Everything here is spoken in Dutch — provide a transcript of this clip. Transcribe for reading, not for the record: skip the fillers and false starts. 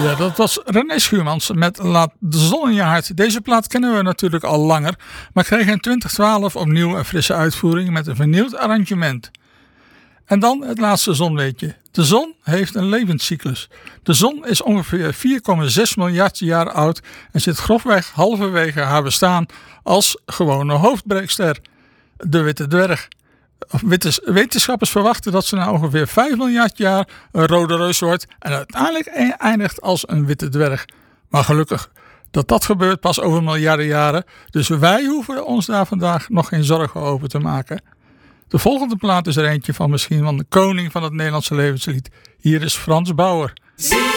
Ja, dat was René Schuurmans met Laat de zon in je hart. Deze plaat kennen we natuurlijk al langer, maar kreeg in 2012 opnieuw een frisse uitvoering met een vernieuwd arrangement. En dan het laatste zonweetje. De zon heeft een levenscyclus. De zon is ongeveer 4,6 miljard jaar oud en zit grofweg halverwege haar bestaan als gewone hoofdbreekster, de witte dwerg. Wetenschappers verwachten dat ze na ongeveer 5 miljard jaar een rode reus wordt en uiteindelijk eindigt als een witte dwerg. Maar gelukkig, dat gebeurt pas over miljarden jaren, dus wij hoeven ons daar vandaag nog geen zorgen over te maken. De volgende plaat is er eentje van misschien van de koning van het Nederlandse levenslied. Hier is Frans Bauer.